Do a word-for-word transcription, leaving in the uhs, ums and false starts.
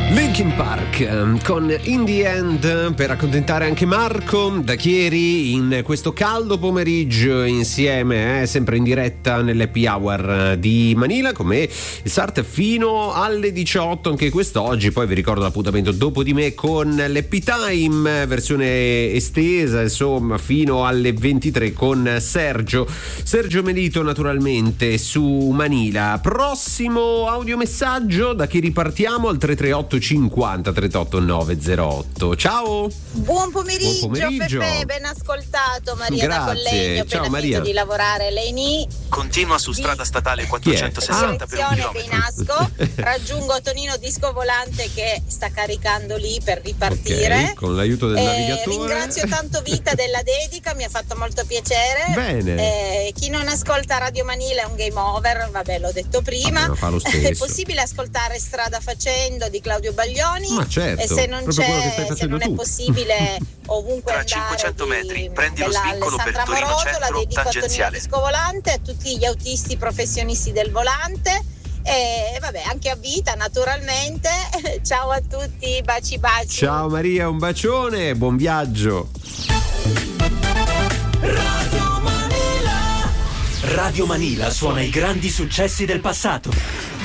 Linkin Park con In the End, per accontentare anche Marco da Chieri in questo caldo pomeriggio insieme, eh, sempre in diretta nell'Happy Hour di Manila con me, il Sart, fino alle diciotto anche quest'oggi. Poi vi ricordo l'appuntamento dopo di me con l'Happy Time versione estesa, insomma, fino alle ventitré con Sergio Sergio Melito, naturalmente, su Manila. Prossimo audiomessaggio, da chi ripartiamo? Al tre tre otto cinquanta trentotto novecentotto. Ciao. Buon pomeriggio, Buon pomeriggio. Peppe, ben ascoltato. Maria da Grazie. Collegno, Ciao, appena Maria. finito di lavorare. Lei ni Continua su strada statale quattrocentosessanta per un direzione chilometro. Beinasco. Raggiungo Tonino Disco Volante che sta caricando lì per ripartire. Ok, con l'aiuto del Eh, navigatore. Ringrazio tanto Vita della dedica, mi ha fatto molto piacere. Bene. Eh, chi non ascolta Radio Manila è un game over, vabbè, l'ho detto prima. Vabbè, ma fa lo stesso. È possibile ascoltare Strada Facendo di Claudio Baglioni? Ma certo, e se non proprio quello che c'è, stai se facendo non tu. è possibile ovunque Tra andare cinquecento di- metri prendi lo della svincolo per Alessandra Torino Moroso, la Centro, dedico a Tonino tangenziale. Disco Volante, a tutti gli autisti professionisti del volante e vabbè anche a Vita naturalmente. Ciao a tutti, baci baci. Ciao Maria, un bacione, buon viaggio. Radio Manila suona i grandi successi del passato.